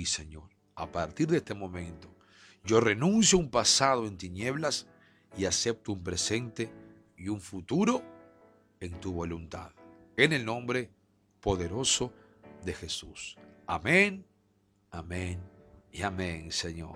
Sí, Señor, a partir de este momento, yo renuncio a un pasado en tinieblas y acepto un presente y un futuro en tu voluntad. En el nombre poderoso de Jesús. Amén, amén y amén, Señor.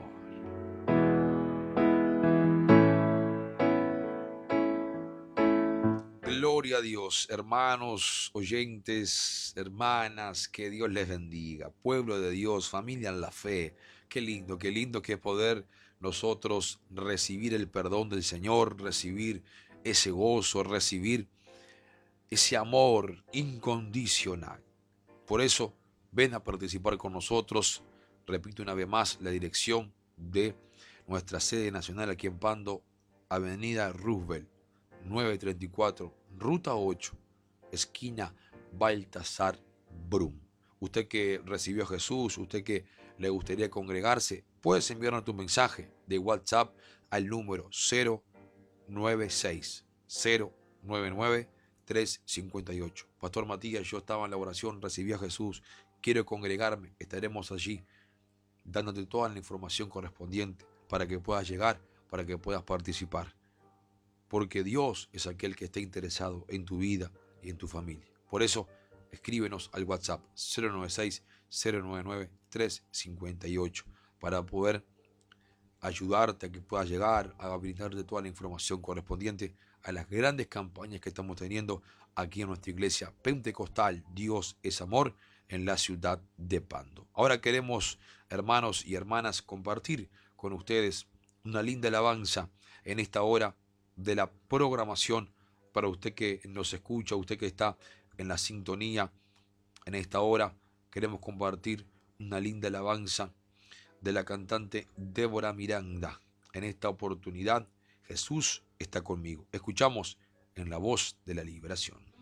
Gloria a Dios, hermanos, oyentes, hermanas, que Dios les bendiga. Pueblo de Dios, familia en la fe. Qué lindo que es poder nosotros recibir el perdón del Señor, recibir ese gozo, recibir ese amor incondicional. Por eso, ven a participar con nosotros. Repito una vez más la dirección de nuestra sede nacional aquí en Pando, Avenida Roosevelt, 934, Ruta 8, esquina Baltasar Brum. Usted que recibió a Jesús, usted que le gustaría congregarse, puedes enviarnos tu mensaje de WhatsApp al número 096 099 358. Pastor Matías, yo estaba en la oración, recibí a Jesús, quiero congregarme, estaremos allí dándote toda la información correspondiente para que puedas llegar, para que puedas participar. Porque Dios es aquel que está interesado en tu vida y en tu familia. Por eso, escríbenos al WhatsApp 096-099-358 para poder ayudarte a que puedas llegar a brindarte toda la información correspondiente a las grandes campañas que estamos teniendo aquí en nuestra iglesia pentecostal Dios es Amor en la ciudad de Pando. Ahora queremos, hermanos y hermanas, compartir con ustedes una linda alabanza en esta hora de la programación para usted que nos escucha, usted que está en la sintonía en esta hora. Queremos compartir una linda alabanza de la cantante Débora Miranda. En esta oportunidad, Jesús está conmigo. Escuchamos en la voz de la liberación.